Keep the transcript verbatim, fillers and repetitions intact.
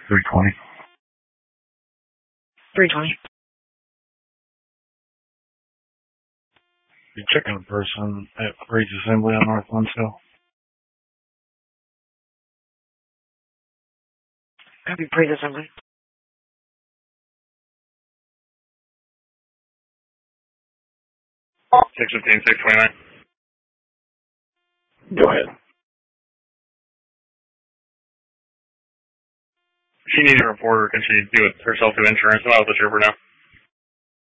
three twenty. three twenty. You checking a person at Breeze Assembly on North Linsdale? Copy, Breeze Assembly. six fifteen, six twenty-nine. Go ahead. She needs a reporter. Can she do it herself through insurance? I'll let you for now.